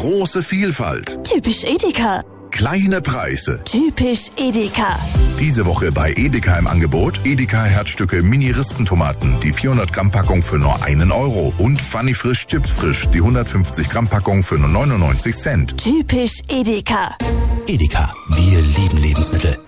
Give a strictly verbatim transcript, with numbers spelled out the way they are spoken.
Große Vielfalt. Typisch Edeka. Kleine Preise. Typisch Edeka. Diese Woche bei Edeka im Angebot Edeka Herzstücke Mini-Rispentomaten, die vierhundert Gramm Packung für nur einen Euro und Funny Frisch Chips Frisch, die hundertfünfzig Gramm Packung für nur neunundneunzig Cent. Typisch Edeka. Edeka, wir lieben Lebensmittel.